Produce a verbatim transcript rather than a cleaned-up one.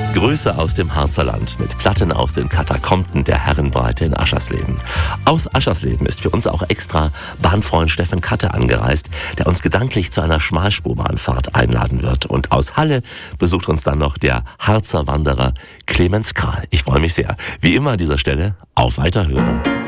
Grüße aus dem Harzerland mit Platten aus den Katakomben der Herrenbreite in Aschersleben. Aus Aschersleben ist für uns auch extra Bahnfreund Steffen Katte angereist, der uns gedanklich zu einer Schmalspurbahnfahrt einladen wird. Und aus Halle besucht uns dann noch der Harzer Wanderer Clemens Kral. Ich freue mich sehr. Wie immer an dieser Stelle, auf Weiterhören.